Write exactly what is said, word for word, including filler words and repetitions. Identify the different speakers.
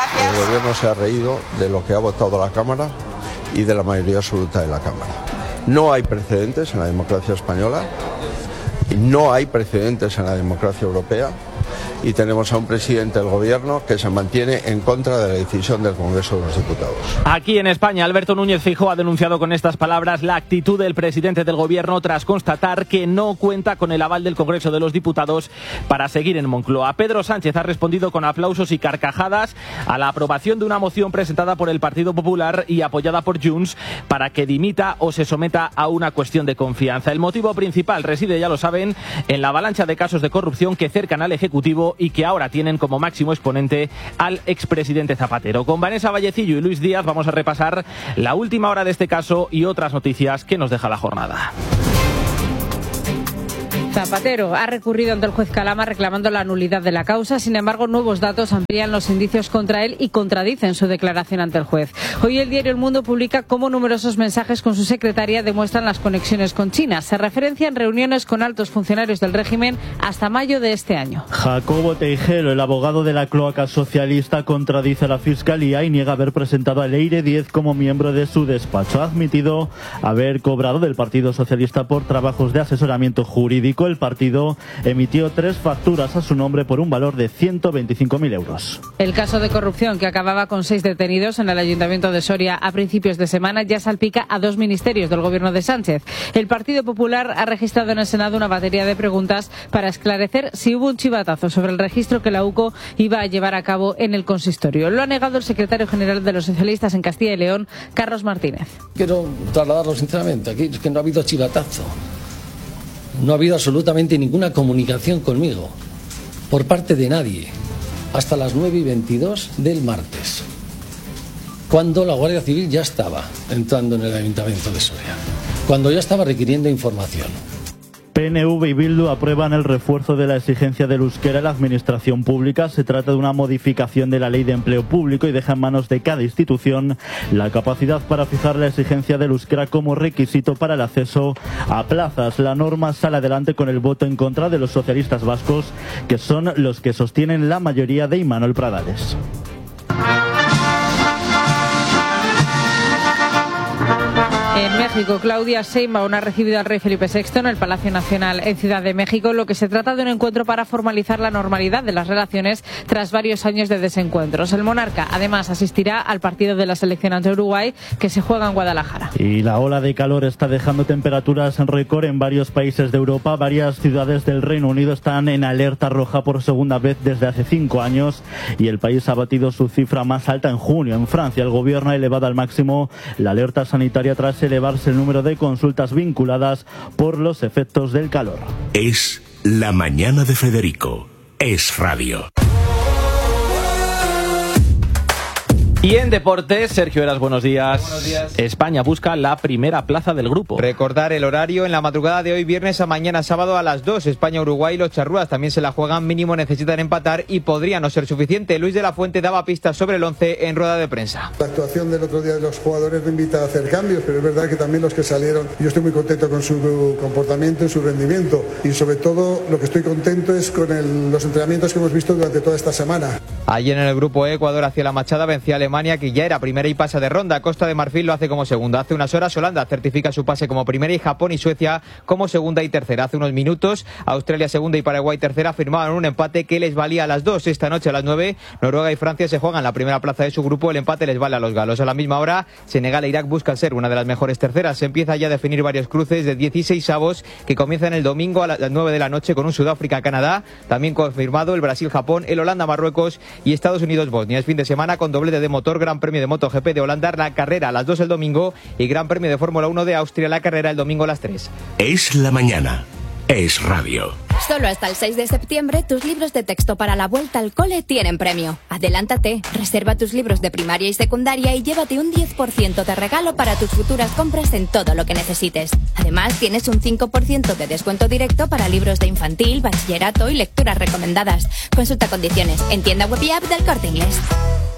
Speaker 1: Gracias.
Speaker 2: El gobierno se ha reído de lo que ha votado la Cámara y de la mayoría absoluta de la Cámara. No hay precedentes en la democracia española, no hay precedentes en la democracia europea, y tenemos a un presidente del gobierno que se mantiene en contra de la decisión del Congreso de los Diputados.
Speaker 3: Aquí en España, Alberto Núñez Feijóo ha denunciado con estas palabras la actitud del presidente del gobierno tras constatar que no cuenta con el aval del Congreso de los Diputados para seguir en Moncloa. Pedro Sánchez ha respondido con aplausos y carcajadas a la aprobación de una moción presentada por el Partido Popular y apoyada por Junts para que dimita o se someta a una cuestión de confianza. El motivo principal reside, ya lo saben, en la avalancha de casos de corrupción que cercan al Ejecutivo y que ahora tienen como máximo exponente al expresidente Zapatero. Con Vanessa Vallecillo y Luis Díaz vamos a repasar la última hora de este caso y otras noticias que nos deja la jornada.
Speaker 4: Zapatero ha recurrido ante el juez Calama reclamando la nulidad de la causa. Sin embargo, nuevos datos amplían los indicios contra él y contradicen su declaración ante el juez. Hoy el diario El Mundo publica cómo numerosos mensajes con su secretaria demuestran las conexiones con China. Se referencian reuniones con altos funcionarios del régimen hasta mayo de este año.
Speaker 5: Jacobo Teijero, el abogado de la cloaca socialista, contradice a la Fiscalía y niega haber presentado a Leire Díez como miembro de su despacho. Ha admitido haber cobrado del Partido Socialista por trabajos de asesoramiento jurídico. El partido emitió tres facturas a su nombre por un valor de ciento veinticinco mil euros.
Speaker 4: El caso de corrupción que acababa con seis detenidos en el Ayuntamiento de Soria a principios de semana ya salpica a dos ministerios del gobierno de Sánchez. El Partido Popular ha registrado en el Senado una batería de preguntas para esclarecer si hubo un chivatazo sobre el registro que la U C O iba a llevar a cabo en el consistorio. Lo ha negado el secretario general de los socialistas en Castilla y León, Carlos Martínez.
Speaker 6: Quiero trasladarlo sinceramente, aquí es que no ha habido chivatazo. No ha habido absolutamente ninguna comunicación conmigo, por parte de nadie, hasta las nueve y veintidós del martes, cuando la Guardia Civil ya estaba entrando en el Ayuntamiento de Soria, cuando ya estaba requiriendo información.
Speaker 5: P N V y Bildu aprueban el refuerzo de la exigencia del euskera en la administración pública. Se trata de una modificación de la Ley de Empleo Público y deja en manos de cada institución la capacidad para fijar la exigencia del euskera como requisito para el acceso a plazas. La norma sale adelante con el voto en contra de los socialistas vascos, que son los que sostienen la mayoría de Imanol Pradales.
Speaker 4: En México, Claudia Sheinbaum ha recibido al rey Felipe sexto en el Palacio Nacional en Ciudad de México, lo que se trata de un encuentro para formalizar la normalidad de las relaciones tras varios años de desencuentros. El monarca, además, asistirá al partido de la selección ante Uruguay, que se juega en Guadalajara.
Speaker 5: Y la ola de calor está dejando temperaturas en récord en varios países de Europa. Varias ciudades del Reino Unido están en alerta roja por segunda vez desde hace cinco años y el país ha batido su cifra más alta en junio. En Francia, el gobierno ha elevado al máximo la alerta sanitaria tras elevarse el número de consultas vinculadas por los efectos del calor.
Speaker 7: Es la mañana de Federico. Es radio.
Speaker 3: Y en deportes, Sergio Heras, buenos días.
Speaker 8: Buenos días.
Speaker 3: España busca la primera plaza del grupo.
Speaker 8: Recordar el horario en la madrugada de hoy, viernes a mañana sábado a las dos. España, Uruguay y los charrúas también se la juegan. Mínimo necesitan empatar y podría no ser suficiente. Luis de la Fuente daba pistas sobre el once en rueda de prensa.
Speaker 9: La actuación del otro día de los jugadores me invita a hacer cambios, pero es verdad que también los que salieron, yo estoy muy contento con su comportamiento y su rendimiento. Y sobre todo lo que estoy contento es con el, los entrenamientos que hemos visto durante toda esta semana.
Speaker 8: Ayer en el grupo E, Ecuador hacia la Machada vencía a Alemania, que ya era primera y pasa de ronda. Costa de Marfil lo hace como segunda. Hace unas horas Holanda certifica su pase como primera y Japón y Suecia como segunda y tercera. Hace unos minutos Australia segunda y Paraguay tercera firmaban un empate que les valía a las dos. Esta noche a las nueve Noruega y Francia se juegan la primera plaza de su grupo. El empate les vale a los galos. A la misma hora Senegal e Irak buscan ser una de las mejores terceras. Se empieza ya a definir varios cruces de dieciséis avos que comienzan el domingo a las nueve de la noche con un Sudáfrica-Canadá. También confirmado el Brasil-Japón, el Holanda-Marruecos y Estados Unidos-Bosnia. Es fin de semana con doblete de motor, Gran Premio de MotoGP de Holanda, la carrera a las dos el domingo y Gran Premio de Fórmula uno de Austria, la carrera el domingo a las tres.
Speaker 7: Es la mañana. Es radio.
Speaker 10: Solo hasta el seis de septiembre tus libros de texto para la vuelta al cole tienen premio. Adelántate, reserva tus libros de primaria y secundaria y llévate un diez por ciento de regalo para tus futuras compras en todo lo que necesites. Además, tienes un cinco por ciento de descuento directo para libros de infantil, bachillerato y lecturas recomendadas. Consulta condiciones en tienda web y app del Corte Inglés.